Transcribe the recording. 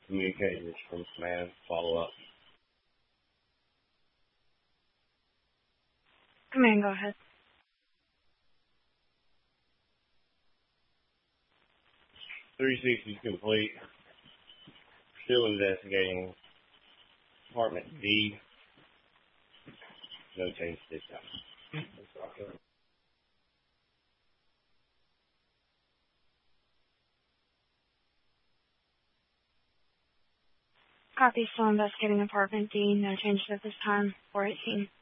Communicators from command follow up. Command, go ahead. 360 complete. Still investigating Department D. No change this time. Copy, still investigating Apartment D. No changes at this time. 418.